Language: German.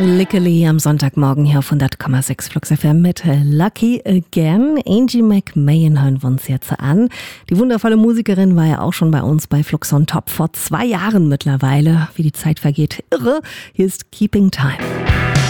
Lickeli am Sonntagmorgen hier auf 100,6 Flux FM mit Lucky Again. Angie McMahon hören wir uns jetzt an. Die wundervolle Musikerin war ja auch schon bei uns bei Flux on Top vor 2 Jahren mittlerweile. Wie die Zeit vergeht, irre. Hier ist Keeping Time.